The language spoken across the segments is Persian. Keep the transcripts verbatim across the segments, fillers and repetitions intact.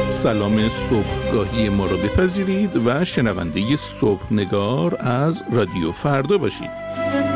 سلام صبحگاهی ما رو بپذیرید و شنونده صبحنگار از رادیو فردا باشید.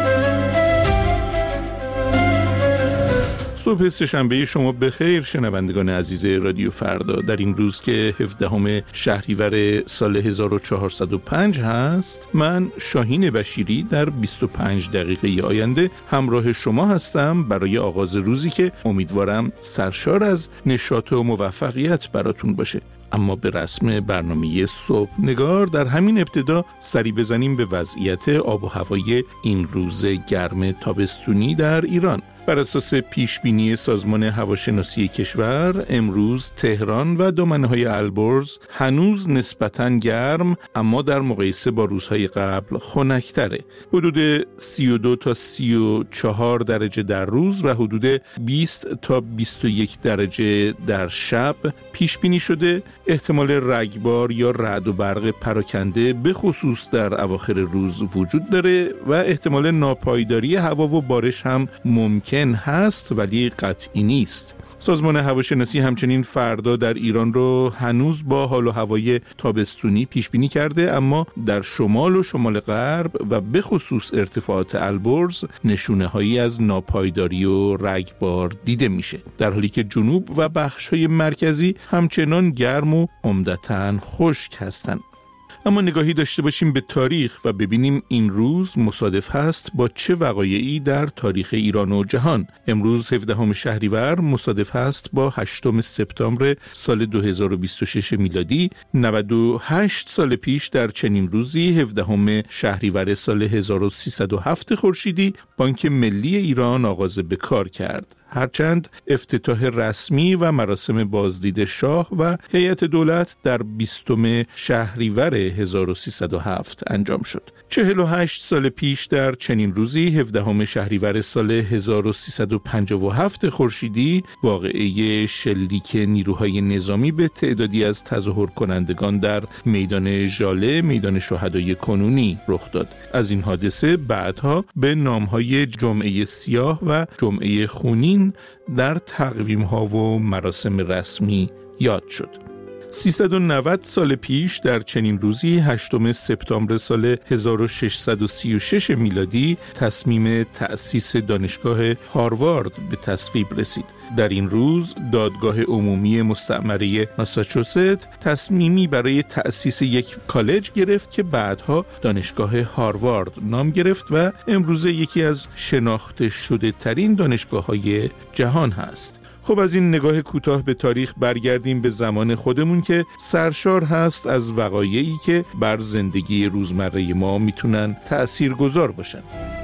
صبح سه‌شنبه شما بخیر شنوندگان عزیز رادیو فردا. در این روز که هفدهم شهریور سال هزار و چهارصد و پنج هست، من شاهین بشیری در بیست و پنج دقیقه آینده همراه شما هستم برای آغاز روزی که امیدوارم سرشار از نشاط و موفقیت براتون باشه. اما به رسم برنامه صبح نگار در همین ابتدا سری بزنیم به وضعیت آب و هوای این روز گرم تابستونی در ایران. بر اساس پیشبینی سازمان هواشناسی کشور، امروز تهران و دامنه‌های البرز هنوز نسبتاً گرم، اما در مقایسه با روزهای قبل خنک‌تره. حدود سی و دو تا سی و چهار درجه در روز و حدود بیست تا بیست و یک درجه در شب پیشبینی شده. احتمال رگبار یا رعد و برق پراکنده به خصوص در اواخر روز وجود داره و احتمال ناپایداری هوا و بارش هم ممکن هست ولی قطعی نیست. سازمان هواشناسی همچنین فردا در ایران رو هنوز با حال و هوای تابستونی پیش بینی کرده، اما در شمال و شمال غرب و به خصوص ارتفاعات البرز نشونه هایی از ناپایداری و رگبار دیده میشه، در حالی که جنوب و بخش‌های مرکزی همچنان گرم و عمدتاً خشک هستند. اما نگاهی داشته باشیم به تاریخ و ببینیم این روز مصادف هست با چه وقایعی در تاریخ ایران و جهان. امروز هفدهم شهریور مصادف هست با هشتم سپتامبر سال دو هزار و بیست و شش میلادی. نود و هشت سال پیش در چنین روزی هفدهم شهریور سال هزار و سیصد و هفت خورشیدی بانک ملی ایران آغاز به کار کرد. هرچند افتتاح رسمی و مراسم بازدید شاه و هیئت دولت در بیستم شهریور هزار و سیصد و هفت انجام شد. چهل و هشت سال پیش در چنین روزی هفدهم شهریور سال هزار و سیصد و پنجاه و هفت خورشیدی واقعه شلیک نیروهای نظامی به تعدادی از تظاهر کنندگان در میدان ژاله، میدان شهدای کنونی رخ داد. از این حادثه بعدها به نامهای جمعه سیاه و جمعه خونین در تقویم‌ها و مراسم رسمی یاد شد. سیصد و نود سال پیش در چنین روزی هشتم سپتامبر سال هزار و ششصد و سی و شش میلادی تصمیم تأسیس دانشگاه هاروارد به تصویب رسید. در این روز دادگاه عمومی مستعمره ماساچوست تصمیمی برای تأسیس یک کالج گرفت که بعدها دانشگاه هاروارد نام گرفت و امروز یکی از شناخته شده ترین دانشگاه‌های جهان هست. خب از این نگاه کوتاه به تاریخ برگردیم به زمان خودمون که سرشار هست از وقایعی که بر زندگی روزمره ما میتونن تأثیرگذار باشن.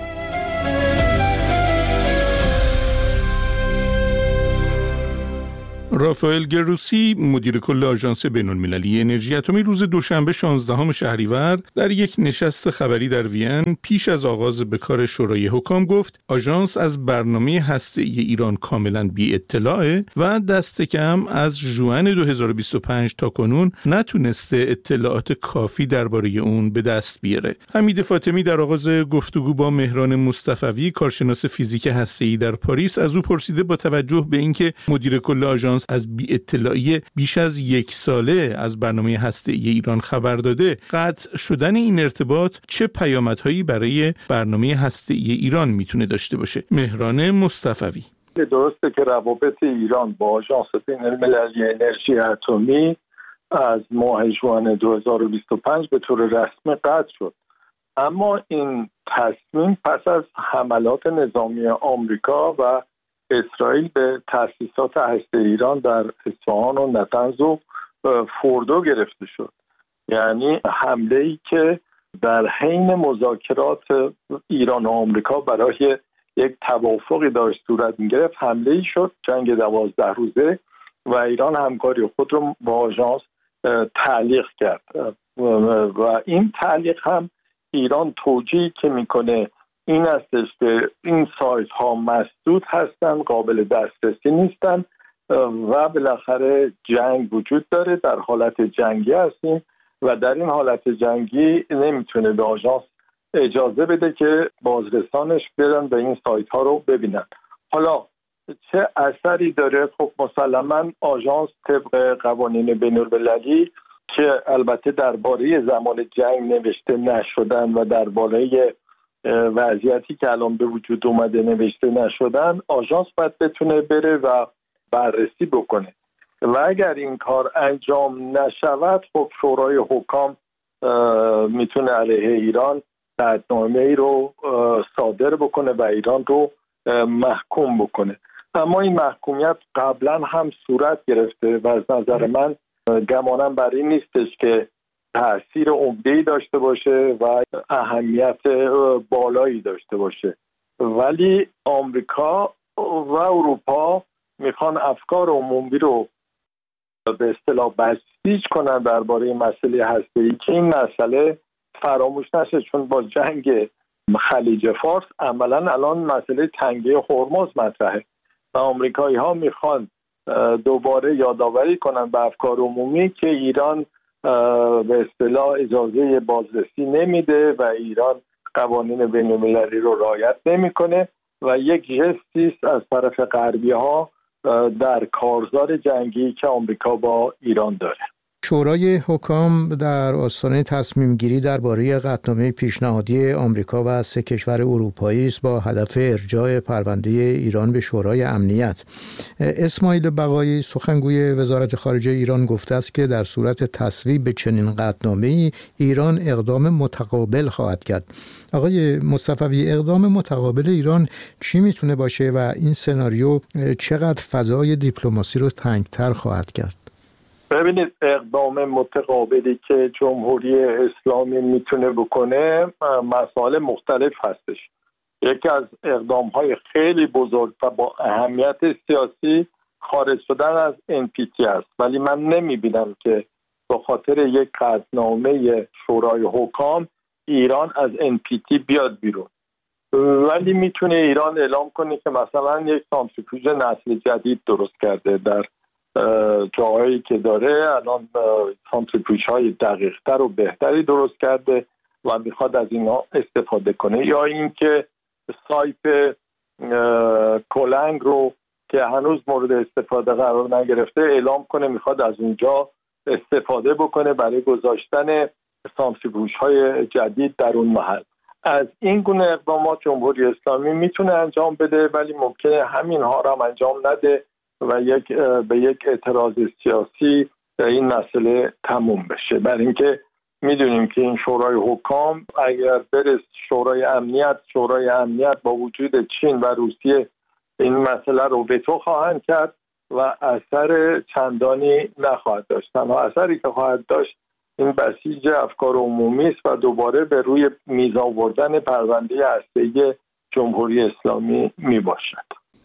رافائل گروسی مدیر کل آژانس بین‌المللی انرژی اتمی روز دوشنبه شانزدهم شهریور در یک نشست خبری در وین پیش از آغاز به کار شورای حکام گفت آژانس از برنامه هسته‌ای ایران کاملا بی اطلاعه و دست کم از ژوئن دو هزار و بیست و پنج تا کنون نتونسته اطلاعات کافی درباره اون به دست بیاره. حمید فاطمی در آغاز گفتگو با مهران مصطفوی کارشناس فیزیک هسته‌ای در پاریس از او پرسیده با توجه به اینکه مدیر کل آژانس از بی اطلاعی بیش از یک ساله از برنامه هسته‌ای ایران خبر داده، قطع شدن این ارتباط چه پیامدهایی برای برنامه هسته‌ای ایران میتونه داشته باشه؟ مهران مصطفوی: درسته که روابط ایران با آژانس بین‌المللی انرژی اتمی از ماه ژوئن دو هزار و بیست و پنج به طور رسمی قطع شد، اما این تصمیم پس از حملات نظامی آمریکا و اسرائیل به تأسیسات هسته ایران در اصفهان و نطنز و فوردو گرفته شد. یعنی حمله‌ای که در حین مذاکرات ایران و آمریکا برای یک توافقی داشت صورت می‌گرفت، حمله‌ای شد، جنگ دوازده روزه، و ایران همکاری خود رو با آژانس تعلیق کرد و این تعلیق هم ایران توجیهی که میکنه این استش که این سایت ها مسدود هستن، قابل دسترسی نیستن و بالاخره جنگ وجود داره، در حالت جنگی هستیم و در این حالت جنگی نمیتونه به آژانس اجازه بده که بازرسانش برن به این سایت ها رو ببینن. حالا چه اثری داره؟ خب مسلماً آژانس طبق قوانین بین‌المللی که البته درباره زمان جنگ نوشته نشدن و درباره وضعیتی که الان به وجود اومده نوشته نشدن، آژانس باید بتونه بره و بررسی بکنه و اگر این کار انجام نشود خب شورای حکام میتونه علیه ایران قطعنامه ای رو صادر بکنه و ایران رو محکوم بکنه. اما این محکومیت قبلا هم صورت گرفته و از نظر من گمانم بر این نیستش که تأثیر عمده‌ای داشته باشه و اهمیت بالایی داشته باشه، ولی آمریکا و اروپا میخوان افکار عمومی رو به اصطلاح بسیج کنن درباره مسئله هسته‌ای که این مسئله فراموش نشه، چون با جنگ خلیج فارس عملاً الان مسئله تنگه هرمز مطرحه و آمریکایی ها میخوان دوباره یادآوری کنن به افکار عمومی که ایران به اصطلاح اجازه بازرسی نمیده و ایران قوانین بین‌المللی رو رعایت نمیکنه و یک ژستی است از طرف غربی ها در کارزار جنگی که آمریکا با ایران داره. شورای حکام در آستانه تصمیم گیری درباره قطعنامه پیشنهادی آمریکا و سه کشور اروپایی است با هدف ارجاع پرونده ایران به شورای امنیت. اسماعیل بقایی سخنگوی وزارت خارجه ایران گفته است که در صورت تصویب چنین قطعنامه‌ای ایران اقدام متقابل خواهد کرد. آقای مصطفوی، اقدام متقابل ایران چی میتونه باشه و این سناریو چقدر فضای دیپلماسی رو تنگتر خواهد کرد؟ ببینید، اقدام متقابلی که جمهوری اسلامی میتونه بکنه مسائل مختلف هستش. یکی از اقدامهای خیلی بزرگ و با اهمیت سیاسی خارج شدن از ان پی تی است، ولی من نمیبینم که به خاطر یک قطعنامه شورای حکام ایران از ان پی تی بیاد بیرون، ولی میتونه ایران اعلام کنه که مثلا یک سانتریفیوژ نسل جدید درست کرده در جاهایی که داره، الان سانتریفیوژهای دقیق‌تر و بهتری درست کرده و میخواد از اینا استفاده کنه، یا اینکه سایپ کلنگ رو که هنوز مورد استفاده قرار نگرفته اعلام کنه میخواد از اونجا استفاده بکنه برای گذاشتن سانتریفیوژهای جدید در اون محل. از این گونه اقدامات جمهوری اسلامی میتونه انجام بده، ولی ممکنه همین ها رو هم انجام نده و یک به یک اعتراض سیاسی این مسئله تموم بشه. برای اینکه میدونیم که این شورای حکام اگر بره شورای امنیت شورای امنیت با وجود چین و روسیه این مسئله رو وتو خواهند کرد و اثر چندانی نخواهد داشت. تنها اثری که خواهد داشت این بسیج افکار عمومی است و دوباره به روی میز آوردن پرونده هسته‌ای جمهوری اسلامی می باشد.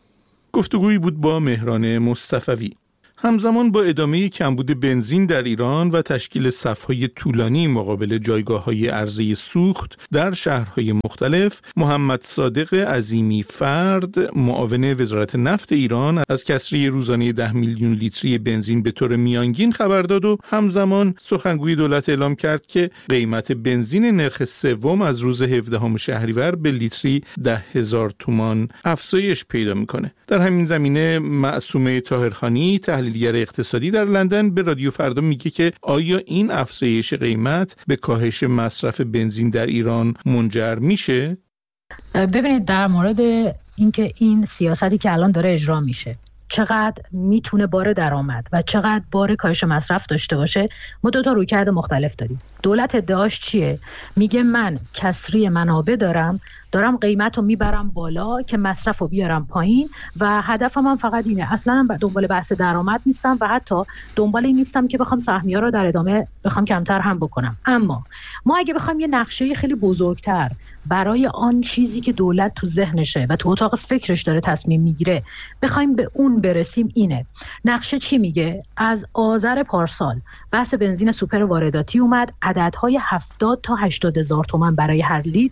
گفتگویی بود با مهران مصطفوی. همزمان با ادامه کمبود بنزین در ایران و تشکیل صف‌های طولانی مقابل جایگاه‌های عرضه سوخت در شهرهای مختلف، محمد صادق عظیمی فرد، معاون وزارت نفت ایران، از کسری روزانه ده میلیون لیتری بنزین به طور میانگین خبر داد و همزمان سخنگوی دولت اعلام کرد که قیمت بنزین نرخ سوم از روز هفدهم شهریور به لیتری ده هزار تومان افزایش پیدا میکنه. در همین زمینه معصومه طاهرخانی، تحلیلگر اقتصادی در لندن، به رادیو فردا میگه که آیا این افزایش قیمت به کاهش مصرف بنزین در ایران منجر میشه؟ ببینید، در مورد اینکه این سیاستی که الان داره اجرا میشه چقدر میتونه بار درآمد و چقدر بار کاهش مصرف داشته باشه، ما دو تا رویکرد مختلف داریم. دولت ادعاش چیه؟ میگه من کسری منابع دارم دارم قیمت رو میبرم بالا که مصرف رو بیارم پایین و هدفم هم فقط اینه. اصلا دنبال بحث درآمد نیستم و حتی دنبال این نیستم که بخوام سهمیه رو در ادامه بخوام کمتر هم بکنم. اما ما اگه بخوام یه نقشه خیلی بزرگتر برای آن چیزی که دولت تو ذهنشه و تو اتاق فکرش داره تصمیم میگیره بخوایم به اون برسیم، اینه. نقشه چی میگه؟ از آذر پارسال بحث بنزین سوپر وارداتی اومد، عددهای هفتاد تا هشتاد هزار تومان برای هر لیتر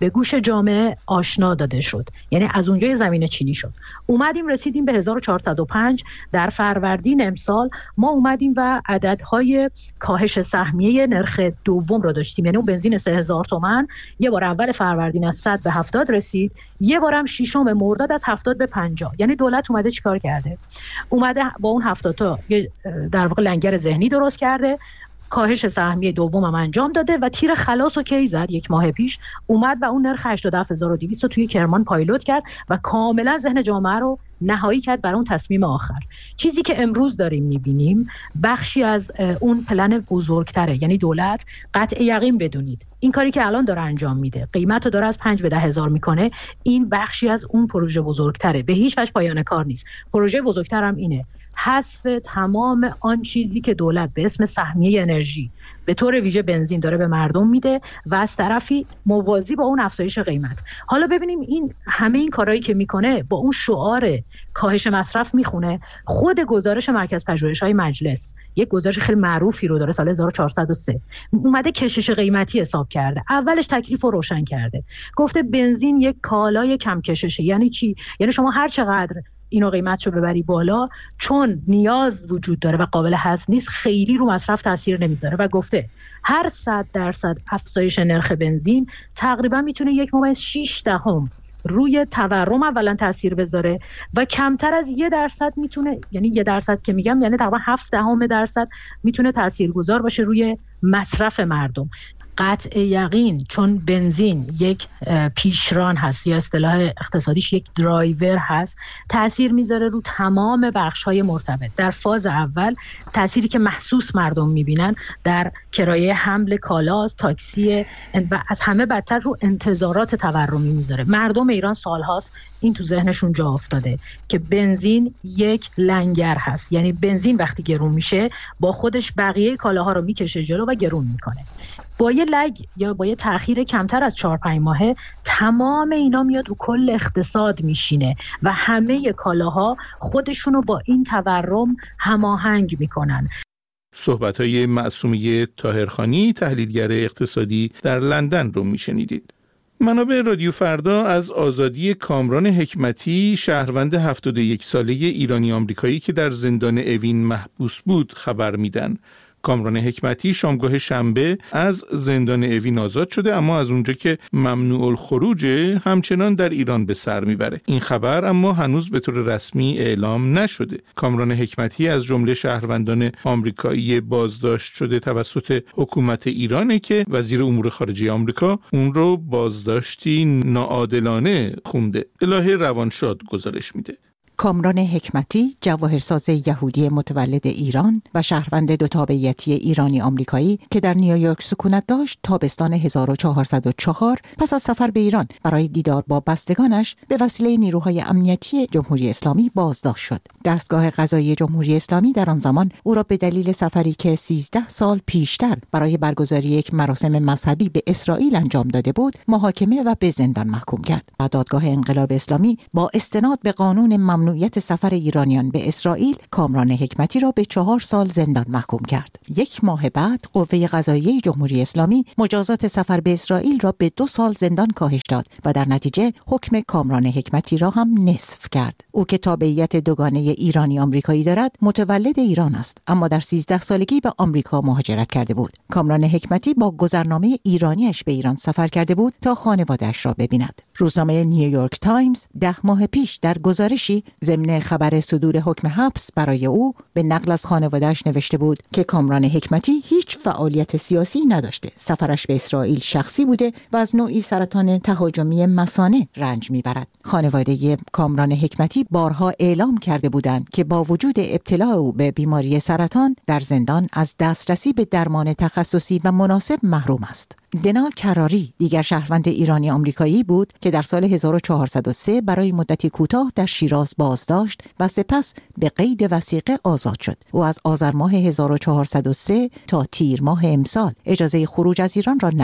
به گوش جامعه آشنا داده شد، یعنی از اونجای زمین چینی شد. اومدیم رسیدیم به هزار و چهارصد و پنج. در فروردین امسال ما اومدیم و عددهای کاهش سهمیه نرخ دوم رو داشتیم، یعنی اون بنزین سه هزار تومان یه بار اول فروردین از صد به هفتاد رسید، یه بارم ششم مرداد از هفتاد به پنجاه. یعنی دولت اومده چیکار کرده؟ اومده با اون هفتاد تا در واقع لنگر ذهنی درست کرده، کاهش سهمیه دوم هم انجام داده و تیر خلاص رو کی زد؟ یک ماه پیش اومد و اون نرخ هشتاد و هفت هزار و دویست رو توی کرمان پایلوت کرد و کاملا ذهن جامعه رو نهایی کرد برای اون تصمیم آخر. چیزی که امروز داریم میبینیم بخشی از اون پلن بزرگتره، یعنی دولت قطع یقین بدونید این کاری که الان داره انجام میده، قیمت رو داره از پنج به ده هزار میکنه، این بخشی از اون پروژه بزرگتره، به هیچ وجه پایان کار نیست. پروژه بزرگتر هم اینه، حذف تمام آن چیزی که دولت به اسم سهمیه انرژی به طور ویژه بنزین داره به مردم میده و از طرفی موازی با اون افزایش قیمت. حالا ببینیم این همه این کارهایی که میکنه با اون شعار کاهش مصرف میخونه. خود گزارش مرکز پژوهش‌های مجلس یک گزارش خیلی معروفی رو داره، سال هزار و چهارصد و سه اومده کشش قیمتی حساب کرده. اولش تکلیف رو روشن کرده، گفته بنزین یک کالای کم کششه. یعنی چی؟ یعنی شما هر چقدر اینو قیمتشو ببری بالا، چون نیاز وجود داره و قابل هضم نیست، خیلی رو مصرف تاثیر نمیذاره و گفته هر صد درصد افزایش نرخ بنزین تقریبا میتونه یک ممیز شش دهم روی تورم اولا تاثیر بذاره و کمتر از یه درصد میتونه، یعنی یه درصد که میگم یعنی تقریبا هفت دهم درصد میتونه تاثیرگذار باشه روی مصرف مردم. قطع یقین، چون بنزین یک پیشران هست یا اصطلاح اقتصادیش یک درایور هست، تأثیر میذاره رو تمام بخش‌های مرتبط. در فاز اول تأثیری که محسوس مردم میبینن در کرایه حمل کالاست، تاکسی و از همه بدتر رو انتظارات تورمی میذاره. مردم ایران سالهاست این تو ذهنشون جا افتاده که بنزین یک لنگر هست، یعنی بنزین وقتی گرون میشه با خودش بقیه کالاها رو میکشه جلو و گرون میکنه. با یه لگ یا با یه تأخیر کمتر از چهار پنج ماهه تمام اینا میاد رو کل اقتصاد میشینه و همه کالاها خودشونو با این تورم هماهنگ میکنن. صحبت‌های معصومه طاهرخانی، تحلیلگر اقتصادی در لندن رو میشنیدید. منابع رادیو فردا از آزادی کامران حکمتی، شهروند هفتاد و یک ساله ایرانی آمریکایی که در زندان اوین محبوس بود خبر میدن. کامران حکمتی شامگاه شنبه از زندان اوین آزاد شده، اما از اونجا که ممنوع الخروج همچنان در ایران به سر میبره. این خبر اما هنوز به طور رسمی اعلام نشده. کامران حکمتی از جمله شهروندان آمریکایی بازداشت شده توسط حکومت ایرانه که وزیر امور خارجه آمریکا اون رو بازداشتی ناعادلانه خونده. الهه روانشاد گزارش میده. کامران حکمتی، جواهرساز یهودی متولد ایران و شهروند دو تابعیتی ایرانی آمریکایی که در نیویورک سکونت داشت، تابستان هزار و چهارصد و چهار پس از سفر به ایران برای دیدار با بستگانش به وسیله نیروهای امنیتی جمهوری اسلامی بازداشت شد. دستگاه قضایی جمهوری اسلامی در آن زمان او را به دلیل سفری که سیزده سال پیشتر برای برگزاری یک مراسم مذهبی به اسرائیل انجام داده بود، محاکمه و به زندان محکوم کرد. و دادگاه انقلاب اسلامی با استناد به قانون ممنوعیت سفر ایرانیان به اسرائیل، کامران حکمتی را به چهار سال زندان محکوم کرد. یک ماه بعد قوه قضاییه جمهوری اسلامی مجازات سفر به اسرائیل را به دو سال زندان کاهش داد و در نتیجه حکم کامران حکمتی را هم نصف کرد. او که تابعیت دوگانه ایرانی آمریکایی دارد، متولد ایران است، اما در سیزده سالگی به آمریکا مهاجرت کرده بود. کامران حکمتی با گذرنامه ایرانیش به ایران سفر کرده بود تا خانواده‌اش را ببیند. روزنامه نیویورک تایمز ده ماه پیش در گزارشی ضمن خبر صدور حکم حبس برای او به نقل از خانواده‌اش نوشته بود که کامران حکمتی هیچ فعالیت سیاسی نداشته، سفرش به اسرائیل شخصی بوده و از نوعی سرطان تهاجمی مثانه رنج میبرد. خانواده کامران حکمتی بارها اعلام کرده بودند که با وجود ابتلا او به بیماری سرطان در زندان از دسترسی به درمان تخصصی و مناسب محروم است. دنا کراری دیگر شهروند ایرانی آمریکایی بود که در سال هزار و چهارصد و سه برای مدتی کوتاه در شیراز بازداشت و سپس به قید وثیقه آزاد شد. او از آذر ماه هزار و چهارصد و سه تا تیر ماه امسال اجازه خروج از ایران را نیافت.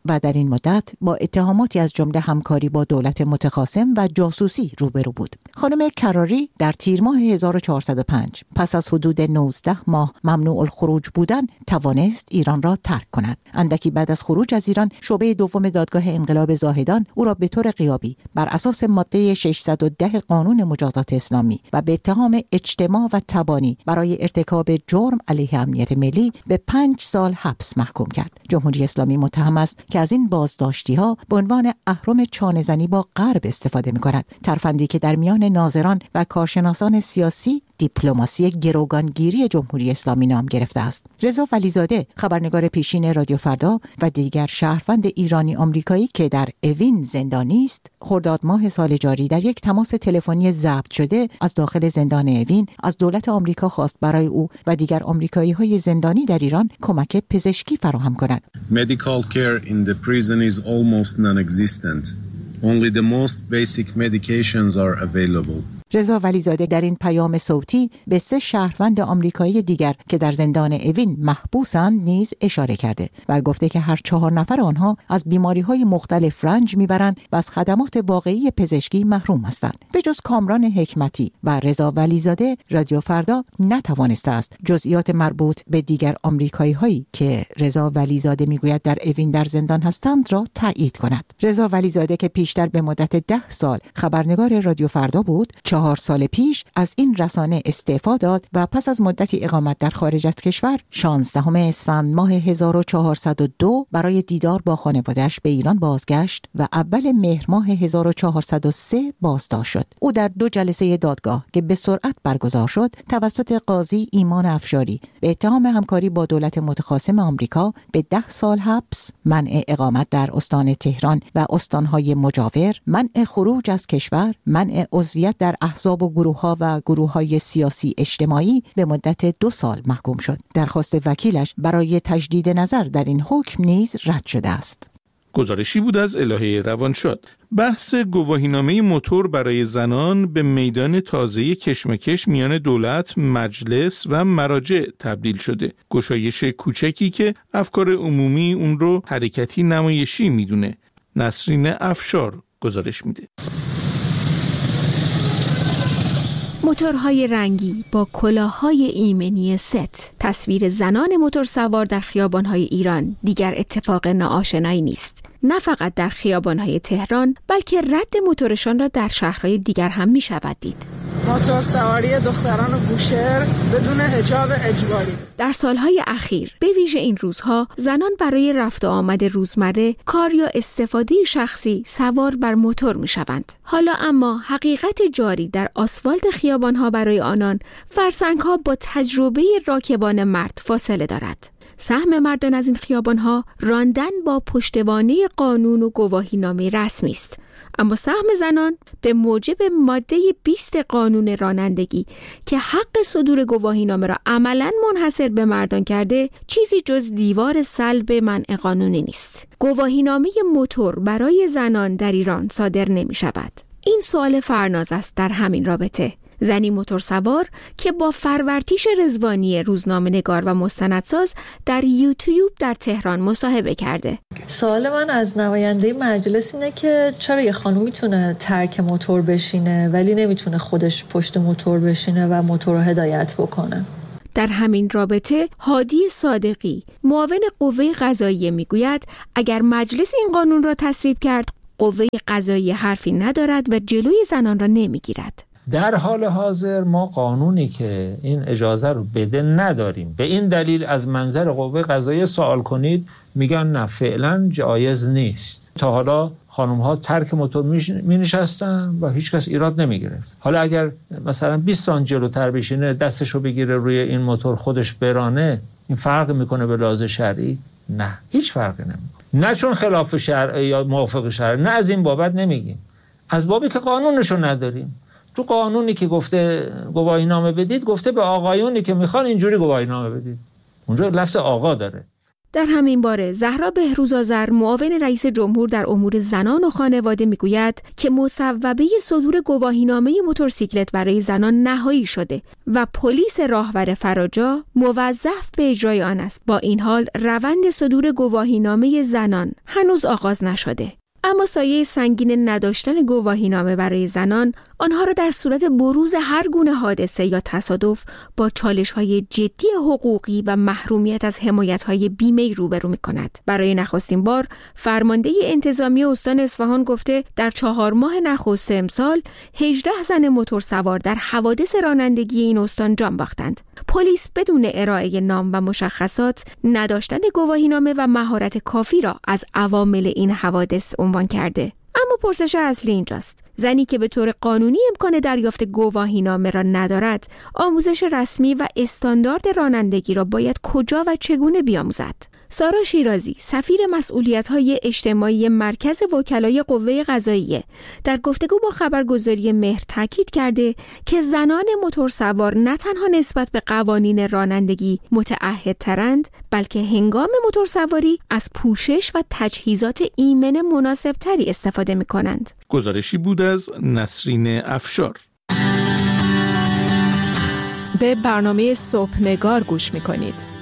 و در این مدت با اتهاماتی از جمله همکاری با دولت متخاصم و جاسوسی روبرو بود. خانم کراری در تیر ماه هزار و چهارصد و پنج پس از حدود نوزده ماه ممنوع الخروج بودن توانست ایران را ترک کند. اندکی بعد از خروج از ایران شعبه دوم دادگاه انقلاب زاهدان او را به طور غیابی بر اساس ماده ششصد و ده قانون مجازات اسلامی و به اتهام اجتماع و تبانی برای ارتکاب جرم علیه امنیت ملی به پنج سال حبس محکوم کرد. جمهوری اسلامی متهم است که از این بازداشتی‌ها به عنوان اهرم چانه‌زنی با غرب استفاده می‌کند. ترفندی که در میان ناظران و کارشناسان سیاسی دیپلماسی گروگانگیری جمهوری اسلامی نام گرفته است. رضا ولیزاده، خبرنگار پیشین رادیو فردا و دیگر شهروند ایرانی آمریکایی که در اوین زندانی است، خرداد ماه سال جاری در یک تماس تلفنی ضبط شده از داخل زندان اوین از دولت آمریکا خواست برای او و دیگر آمریکایی‌های زندانی در ایران کمک پزشکی فراهم کند. Medical care in the prison is almost non-existent. Only the most basic medications are available. رضا ولیزاده در این پیام صوتی به سه شهروند آمریکایی دیگر که در زندان اوین محبوسند نیز اشاره کرده و گفته که هر چهار نفر آنها از بیماری‌های مختلف رنج میبرند و از خدمات واقعی پزشکی محروم هستند. به جز کامران حکمتی و رضا ولیزاده، رادیو فردا نتوانسته است جزئیات مربوط به دیگر آمریکایی‌هایی که رضا ولیزاده میگوید در اوین در زندان هستند را تایید کند. رضا ولیزاده که پیشتر به مدت ده سال خبرنگار رادیو فردا بود، چهار سال پیش از این رسانه استعفا داد و پس از مدتی اقامت در خارج از کشور شانزدهم اسفند ماه هزار و چهارصد و دو برای دیدار با خانواده‌اش به ایران بازگشت و اول مهر ماه هزار و چهارصد و سه بازداشت شد. او در دو جلسه دادگاه که به سرعت برگزار شد توسط قاضی ایمان افشاری به اتهام همکاری با دولت متخاصم آمریکا به ده سال حبس، منع اقامت در استان تهران و استانهای مجاور، منع خروج از کشور، منع عضویت در احزاب و گروه‌ها و گروه‌های سیاسی اجتماعی به مدت دو سال محکوم شد. درخواست وکیلش برای تجدید نظر در این حکم نیز رد شده است. گزارشی بود از الهه روانشاد. بحث گواهینامه موتور برای زنان به میدان تازه کشمکش میان دولت، مجلس و مراجع تبدیل شده. گشایش کوچکی که افکار عمومی اون رو حرکتی نمایشی میدونه. نسرین افشار گزارش میده. موتورهای رنگی با کلاههای ایمنی ست، تصویر زنان موتورسوار در خیابانهای ایران دیگر اتفاق ناآشنایی نیست. نه فقط در خیابانهای تهران، بلکه رد موتورشان را در شهرهای دیگر هم می شود دید. موتور سواری دختران بوشهر بدون حجاب اجباری. در سالهای اخیر به ویژه این روزها زنان برای رفت و آمد روزمره، کار یا استفاده شخصی سوار بر موتور می شوند. حالا اما حقیقت جاری در آسفالت خیابانها برای آنان فرسنگها با تجربه راکبان مرد فاصله دارد. سهم مردان از این خیابانها راندن با پشتوانه قانون و گواهینامه رسمی است، اما سهم زنان به موجب ماده بیست قانون رانندگی که حق صدور گواهینامه را عملاً منحصر به مردان کرده، چیزی جز دیوار صلب منع قانونی نیست. گواهینامه موتور برای زنان در ایران صادر نمی شود. این سوال فرناز است در همین رابطه. زنی موتورسوار که با فرورتیش رضوانی روزنامه‌نگار و مستندساز در یوتیوب در تهران مصاحبه کرده. سوال من از نماینده مجلس اینه که چرا یه خانم میتونه ترک موتور بشینه ولی نمیتونه خودش پشت موتور بشینه و موتور رو هدایت بکنه؟ در همین رابطه هادی صادقی، معاون قوه قضاییه میگوید اگر مجلس این قانون را تصویب کرد، قوه قضاییه حرفی ندارد و جلوی زنان را نمیگیرد. در حال حاضر ما قانونی که این اجازه رو بده نداریم. به این دلیل از منظر قوه قضاییه سوال کنید، میگن نه فعلا جایز نیست. تا حالا خانم ها ترک موتور می نشستن و هیچ کس ایراد نمی گرفت. حالا اگر مثلا بیست سانت جلوتر بشینه، دستشو بگیره روی این موتور خودش برانه، این فرق میکنه به لحاظ شرعی؟ نه، هیچ فرقی نمیکنه. نه چون خلاف شرع یا موافق شرع، نه از این بابت نمیگیم، از بابی که قانونشو نداریم. تو قانونی که گفته گواهینامه بدید، گفته به آقایونی که میخوان اینجوری گواهینامه بدید. اونجا لفظ آقا داره. در همین باره زهرا بهروزآذر معاون رئیس جمهور در امور زنان و خانواده میگوید که مصوبه صدور گواهینامه موتورسیکلت برای زنان نهایی شده و پلیس راهور فراجا موظف به اجرای آن است. با این حال روند صدور گواهینامه زنان هنوز آغاز نشده. اما سایه سنگین نداشتن گواهینامه برای زنان آنها را در صورت بروز هر گونه حادثه یا تصادف با چالش‌های جدی حقوقی و محرومیت از حمایت‌های بیمه‌ای روبرو می‌کند. برای نخستین بار فرمانده انتظامی استان اصفهان گفته در چهار ماه نخست امسال هجده زن موتورسوار در حوادث رانندگی این استان جان باختند. پلیس بدون ارائه نام و مشخصات نداشتن گواهینامه و مهارت کافی را از عوامل این حوادث عنوان کرده. اما پرسش اصلی اینجاست: زنی که به طور قانونی امکان دریافت گواهینامه را ندارد، آموزش رسمی و استاندارد رانندگی را باید کجا و چگونه بیاموزد؟ سارا شیرازی، سفیر مسئولیت‌های اجتماعی مرکز وکلای قوه قضاییه، در گفتگو با خبرگزاری مهر تاکید کرده که زنان موتورسوار نه تنها نسبت به قوانین رانندگی متعهدترند، بلکه هنگام موتورسواری از پوشش و تجهیزات ایمن مناسبتری استفاده می‌کنند. گزارشی بود از نسرین افشار. به برنامه صبحنگار گوش می‌کنید.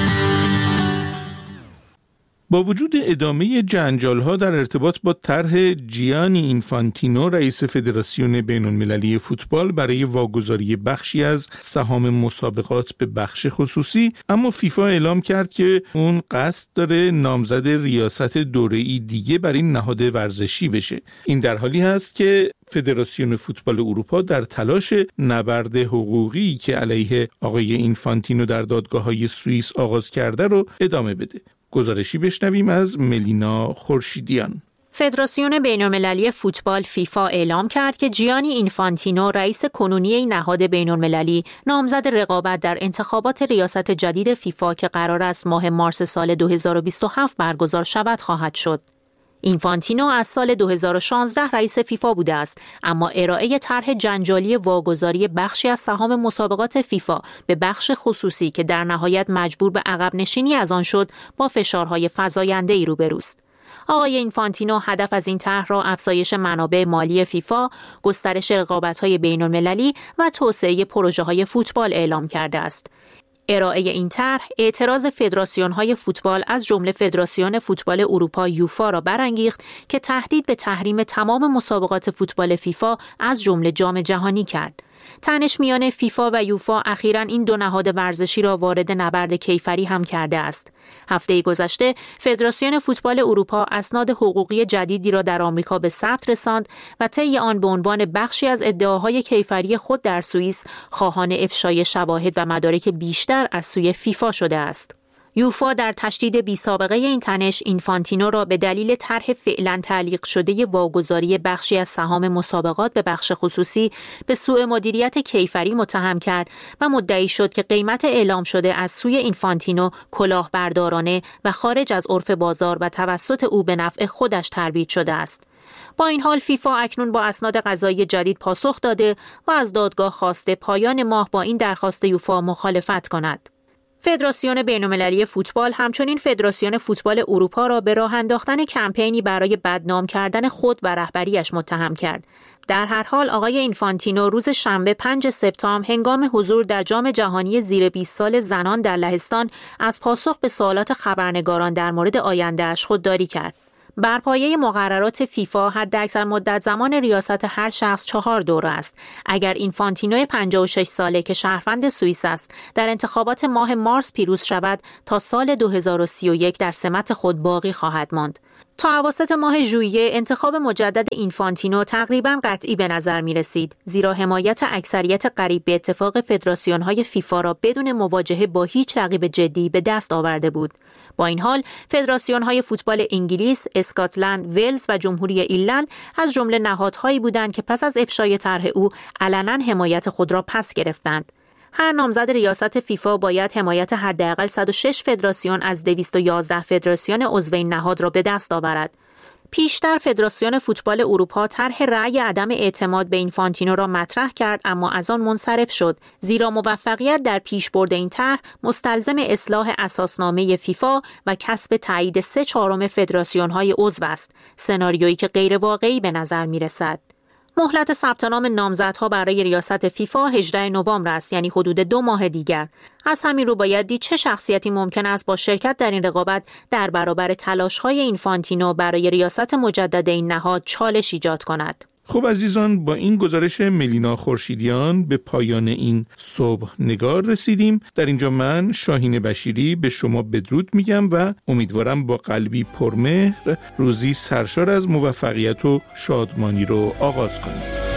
با وجود ادامه جنجال‌ها در ارتباط با طرح جیانی اینفانتینو رئیس فدراسیون بین‌المللی فوتبال برای واگذاری بخشی از سهام مسابقات به بخش خصوصی، اما فیفا اعلام کرد که اون قصد داره نامزد ریاست دوره‌ای دیگه بر این نهاد ورزشی بشه. این در حالی هست که فدراسیون فوتبال اروپا در تلاش نبرد حقوقی که علیه آقای اینفانتینو در دادگاه‌های سوئیس آغاز کرده رو ادامه بده. گزارشی بشنویم از ملینا خورشیدیان. فدراسیون بین‌المللی فوتبال فیفا اعلام کرد که جیانی اینفانتینو رئیس کنونی این نهاد بین‌المللی نامزد رقابت در انتخابات ریاست جدید فیفا که قرار است ماه مارس سال دو هزار و بیست و هفت برگزار شود خواهد شد. اینفانتینو از سال دو هزار و شانزده رئیس فیفا بوده است، اما ارائه طرح جنجالی واگذاری بخشی از سهام مسابقات فیفا به بخش خصوصی که در نهایت مجبور به عقب نشینی از آن شد، با فشارهای فزاینده‌ای روبروست. آقای اینفانتینو هدف از این طرح را افزایش منابع مالی فیفا، گسترش رقابت‌های بین‌المللی و توسعه پروژه‌های فوتبال اعلام کرده است. ارائه این طرح اعتراض فدراسیون‌های فوتبال از جمله فدراسیون فوتبال اروپا یوفا را برانگیخت که تهدید به تحریم تمام مسابقات فوتبال فیفا از جمله جام جهانی کرد. تنش میان فیفا و یوفا اخیراً این دو نهاد ورزشی را وارد نبرد کیفری هم کرده است. هفته گذشته فدراسیون فوتبال اروپا اسناد حقوقی جدیدی را در آمریکا به ثبت رساند و طی آن به عنوان بخشی از ادعاهای کیفری خود در سوئیس خواهان افشای شواهد و مدارک بیشتر از سوی فیفا شده است. یوفا در تشدید بی سابقه این تنش اینفانتینو را به دلیل طرح فعلا تعلیق شده واگذاری بخشی از سهام مسابقات به بخش خصوصی به سوء مدیریت کیفری متهم کرد و مدعی شد که قیمت اعلام شده از سوی اینفانتینو کلاهبردارانه و خارج از عرف بازار و توسط او به نفع خودش ترویج شده است. با این حال فیفا اکنون با اسناد قضایی جدید پاسخ داده و از دادگاه خواسته پایان ماه با این درخواست یوفا مخالفت کند. فدراسیون بین‌المللی فوتبال همچنین فدراسیون فوتبال اروپا را به راه انداختن کمپینی برای بدنام کردن خود و رهبریش متهم کرد. در هر حال آقای اینفانتینو روز شنبه پنجم سپتامبر هنگام حضور در جام جهانی زیر بیست سال زنان در لهستان از پاسخ به سوالات خبرنگاران در مورد آینده‌اش خودداری کرد. بر پایه مقررات فیفا حداکثر مدت زمان ریاست هر شخص چهار دوره است. اگر اینفانتینو پنجاه و شش ساله که شهروند سوئیس است در انتخابات ماه مارس پیروز شود، تا سال دو هزار و سی و یک در سمت خود باقی خواهد ماند. تا اواسط ماه ژوئیه انتخاب مجدد اینفانتینو تقریباً قطعی به نظر می رسید، زیرا حمایت اکثریت قریب به اتفاق فدراسیون‌های فیفا را بدون مواجهه با هیچ رقیب جدی به دست آورده بود. با این حال فدراسیون‌های فوتبال انگلیس، اسکاتلند، ولز و جمهوری ایرلند از جمله نهادهایی بودند که پس از افشای طرح او علنا حمایت خود را پس گرفتند. هر نامزد ریاست فیفا باید حمایت حداقل صد و شش فدراسیون از دویست و یازده فدراسیون عضو این نهاد را به دست آورد. پیشتر فدراسیون فوتبال اروپا طرح رأی عدم اعتماد به اینفانتینو را مطرح کرد، اما از آن منصرف شد، زیرا موفقیت در پیشبرد این طرح مستلزم اصلاح اساسنامه فیفا و کسب تایید سه چهارم فدراسیون‌های عضو است، سناریویی که غیر واقعی به نظر می‌رسد. مهلت ثبت نام نامزدها برای ریاست فیفا هجدهم نوامبر است، یعنی حدود دو ماه دیگر. از همین رو باید دید چه شخصیتی ممکن است با شرکت در این رقابت در برابر تلاش‌های اینفانتینو برای ریاست مجدد این نهاد چالش ایجاد کند. خب عزیزان، با این گزارش ملینا خورشیدیان به پایان این صبح نگار رسیدیم. در اینجا من شاهین بشیری به شما بدرود میگم و امیدوارم با قلبی پرمهر روزی سرشار از موفقیت و شادمانی رو آغاز کنیم.